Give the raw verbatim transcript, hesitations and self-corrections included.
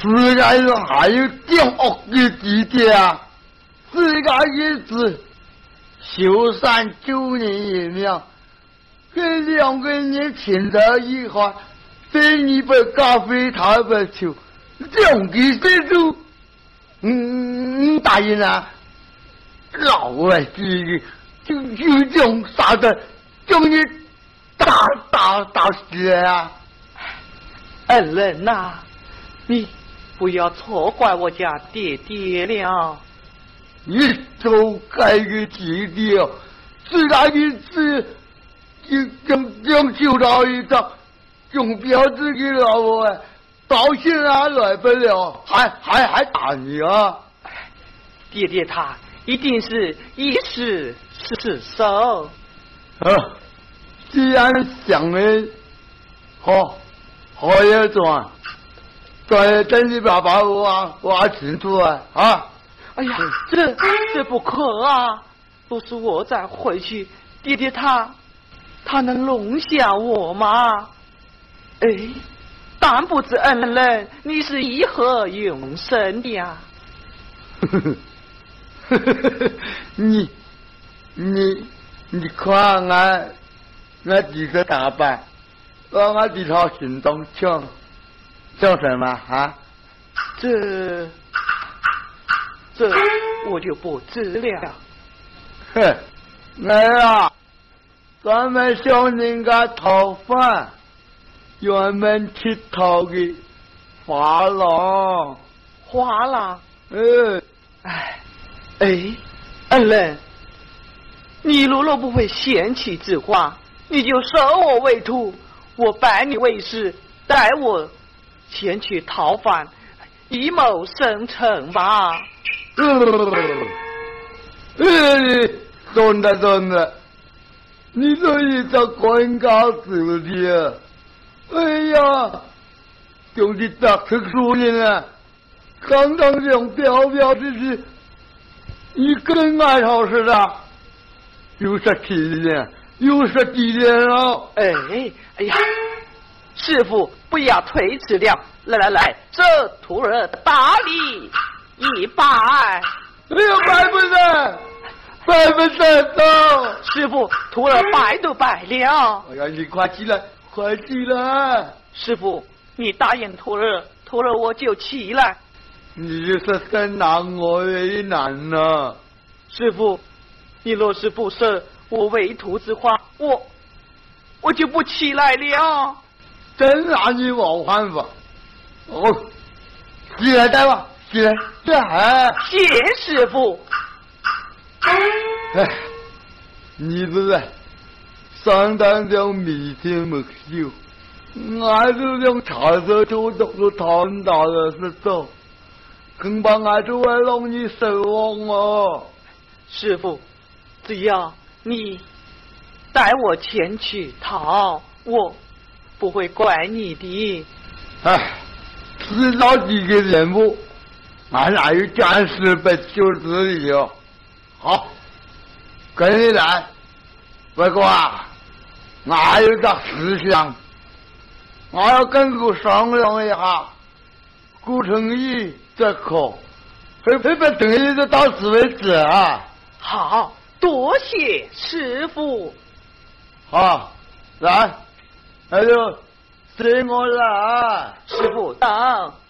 世界上还有更恶的地点啊！世界一子修缮九年一秒，给两个人亲在一块，点一杯咖啡他不求，两个这就嗯嗯答应啊！老外这个就就这种啥的，叫你打打打死啊！ 恩人呐、啊，你不要错怪我家爹爹了。 你走开个弟弟哦，自然一次就将将就到一张，用标志给老我，到现在来不了，还还还打你啊！ 爹爹他一定是一时失手。 啊，既然想的好，好也转，对，等你爸爸挖挖清楚啊啊！ 哎呀，这这不可啊！若是我再回去，爹爹他他能容下我吗？哎，但不知恩人，你是以何永生的呀？ 呵呵呵呵，你你你看俺俺几个打扮，让俺几套行动像像什么啊？ 这这我就不知了。 哼，来啊，咱们乡人家讨饭，原门乞讨的花郎， 花郎， 嗯， 哎哎，恩人，你如若不会嫌弃之话，你就收我为徒，我拜你为师，带我前去讨饭，以谋生辰吧。 呃，真的真的，你这一个官高子弟啊！哎呀，就是大特殊人啊！刚刚这种标标志志，一跟爱好似的，有啥体验？有啥体验啊？ 哎哎呀，师傅不要推辞了，来来来，这徒儿打理一拜。 哎呀，拜不得，拜不得的。 师傅，徒儿拜都拜了。 哎呀，你快起来，快起来！ 师傅，你答应徒儿，徒儿我就起来。 你是真难我为难呐！ 师傅，你若是不舍我为徒之话，我我就不起来了。 真拿你没办法。哦，起来待吧，起来，起来。 谢师傅。 哎，你这个相当将每天没休，俺这种茶色就都都谈到了是走，恐怕俺就会让你失望哦。 师傅，只要你带我前去讨，我不会怪你的。 哎，知道几个人物，俺哪有暂时不求之理哦。好，跟你来。不过啊，俺有个思想，我要跟顾商量一下，顾成义这口，会不会等于就到此为止啊？ 好，多谢师傅。 好，来，那就随我来。 师傅等。